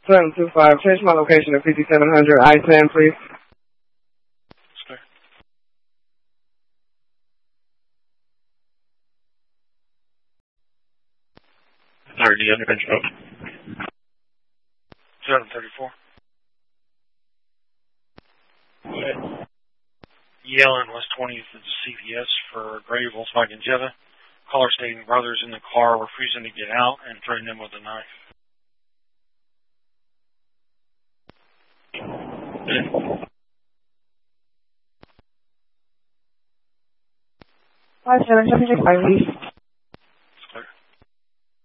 725, change my location to 5700 I-10, please. Okay. Sorry, the underbench vote. 734. Yellen West 20th at the CVS for gray Volkswagen Jetta. Caller stating brothers in the car were refusing to get out and threatened him with a knife. 5775, please.